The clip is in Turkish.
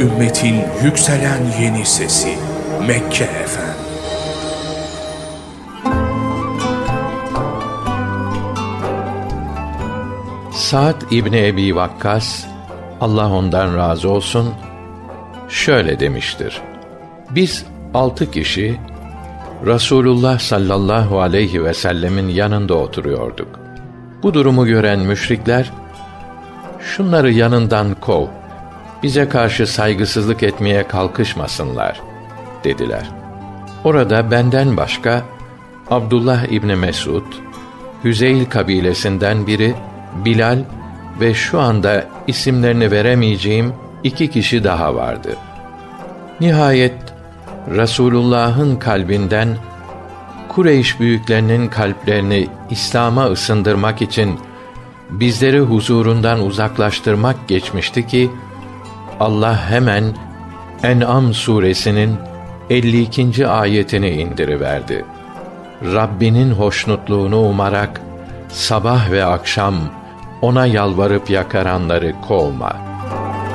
Ümmetin yükselen yeni sesi Mekke FM. Sa'd İbni Ebi Vakkas, Allah ondan razı olsun, şöyle demiştir: Biz 6 kişi Resulullah sallallahu aleyhi ve sellemin yanında oturuyorduk. Bu durumu gören müşrikler, şunları yanından kov, bize karşı saygısızlık etmeye kalkışmasınlar dediler. Orada benden başka Abdullah İbni Mesud, Hüzeyl kabilesinden biri Bilal ve şu anda isimlerini veremeyeceğim 2 kişi daha vardı. Nihayet Resulullah'ın kalbinden Kureyş büyüklerinin kalplerini İslam'a ısındırmak için bizleri huzurundan uzaklaştırmak geçmişti ki Allah hemen En'am suresinin 52. ayetini indiriverdi. Rabbinin hoşnutluğunu umarak sabah ve akşam ona yalvarıp yakaranları kovma.